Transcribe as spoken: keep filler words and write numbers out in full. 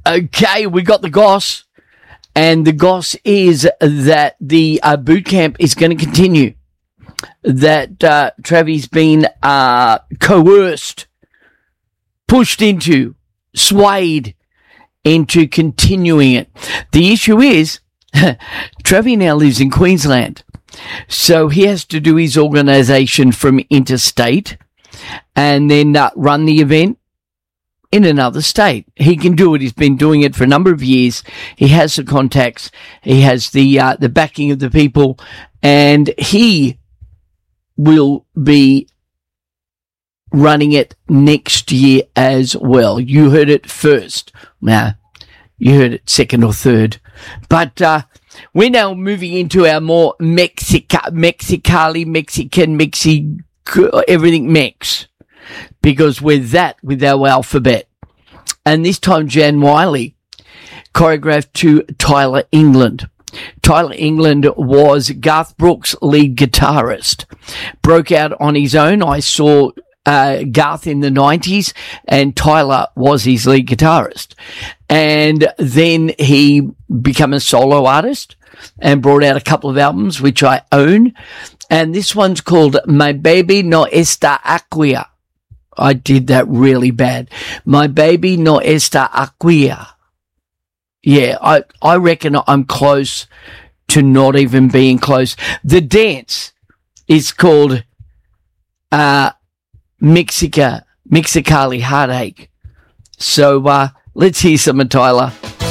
Okay, we got the goss, and the goss is that the uh, boot camp is going to continue. That uh, Travi's been uh, coerced, pushed into, swayed into continuing it. The issue is, Travi now lives in Queensland, so he has to do his organisation from interstate and then uh, run the event in another state. He can do it. He's been doing it for a number of years. He has the contacts. He has the uh, the backing of the people, and he will be running it next year as well. You heard it first. Now, you heard it second or third. But uh, we're now moving into our more Mexica, Mexicali, Mexican, Mexico, everything Mex. Because we're that with our alphabet. And this time Jan Wiley choreographed to Tyler England. Tyler England was Garth Brooks' lead guitarist. Broke out on his own. I saw uh, Garth in the nineties, and Tyler was his lead guitarist. And then he became a solo artist and brought out a couple of albums, which I own. And this one's called My Baby No Está Aquia. I did that really bad. My Baby No Está Aquia. Yeah, I, I reckon I'm close to not even being close. The dance is called uh, Mexica, Mexicali Heartache. So uh, let's hear some of Tyler.